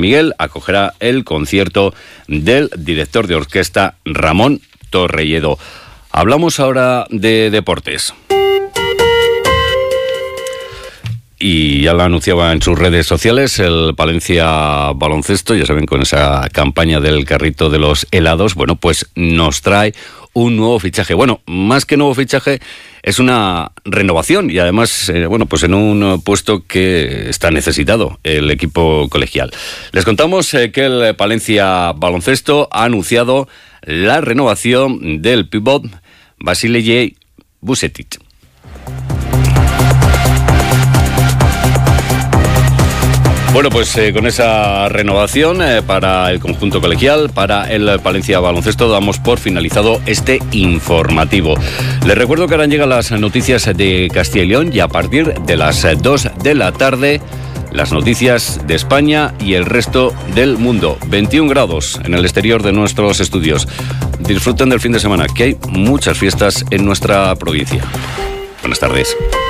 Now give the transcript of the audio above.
Miguel acogerá el concierto del director de orquesta Ramón Torrelledo. Hablamos ahora de deportes. Y ya lo anunciaba en sus redes sociales el Palencia Baloncesto, ya saben, con esa campaña del carrito de los helados, bueno, pues nos trae un nuevo fichaje. Bueno, más que nuevo fichaje, es una renovación y además, bueno, pues en un puesto que está necesitado el equipo colegial. Les contamos que el Palencia Baloncesto ha anunciado la renovación del pivot Vasilije Vučetić. Bueno, pues con esa renovación para el conjunto colegial, para el Palencia Baloncesto, damos por finalizado este informativo. Les recuerdo que ahora llegan las noticias de Castilla y León y a partir de las 2 de la tarde, las noticias de España y el resto del mundo. 21 grados en el exterior de nuestros estudios. Disfruten del fin de semana, que hay muchas fiestas en nuestra provincia. Buenas tardes.